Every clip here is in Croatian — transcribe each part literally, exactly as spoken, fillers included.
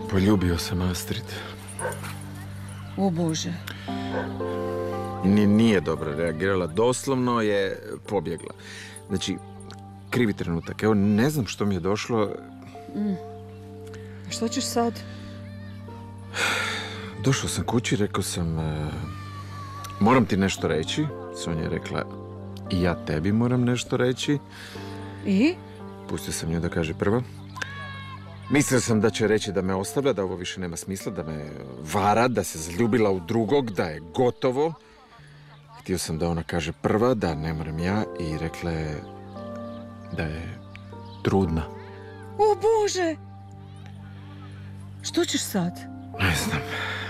Poljubio sam Astrid. O Bože. Ni, nije dobro reagirala. Doslovno je pobjegla. Znači, krivi trenutak. Evo, ne znam što mi je došlo. Mm. Što ćeš sad? Došao sam kući, rekao sam... Uh, moram ti nešto reći. Sonja je rekla, i ja tebi moram nešto reći. I? Pustio sam nju da kaže prvo. Mislio sam da će reći da me ostavlja, da ovo više nema smisla, da me vara, da se zaljubila u drugog, da je gotovo. Htio sam da ona kaže prva, da ne moram ja, i rekla je da je trudna. O Bože! Što ćeš sad? Ne znam.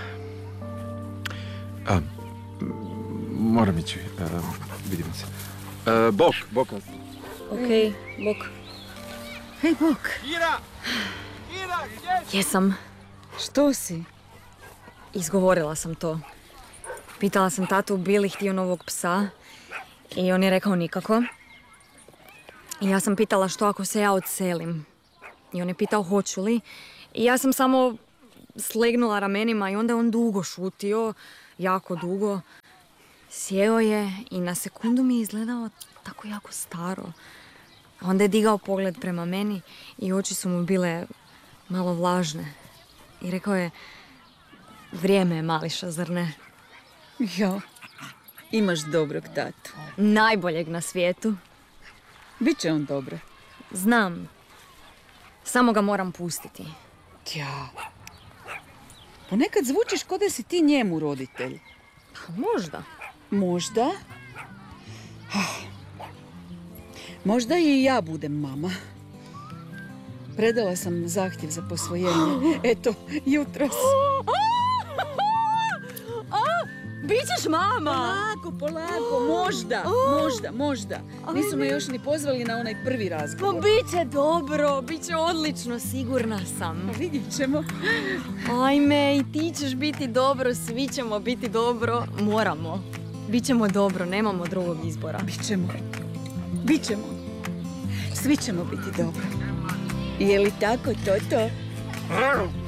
A, moram ići. A, vidimo se. A, bok, bok. Okej, bok. Hej, bok. Ira! Ira, gdje? Jesam. Što si? Izgovorila sam to. Pitala sam tatu bi li htio novog psa i on je rekao nikako. I ja sam pitala što ako se ja odselim. I on je pitao hoću li. I ja sam samo slegnula ramenima i onda je on dugo šutio, jako dugo. Sjeo je i na sekundu mi je izgledao tako jako staro. A onda je digao pogled prema meni i oči su mu bile malo vlažne. I rekao je, vrijeme je mališa, zar ne? Jo, imaš dobrog tatu. Najboljeg na svijetu. Biće on dobro. Znam. Samo ga moram pustiti. Ja. Ponekad zvučiš ko da si ti njemu roditelj. Pa možda. Možda. Možda i ja budem mama. Predala sam zahtjev za posvojenje. Eto, jutros. Bićeš mama! Polako, polako, možda, možda, možda. Nisu me još ni pozvali na onaj prvi razgovor. Pa bit će dobro, bit će odlično, sigurna sam. Vidjet ćemo. Ajme, i ti ćeš biti dobro, svi ćemo biti dobro, moramo. Bićemo dobro, nemamo drugog izbora. Bićemo, bićemo. Svi ćemo biti dobro. Je li tako, Toto?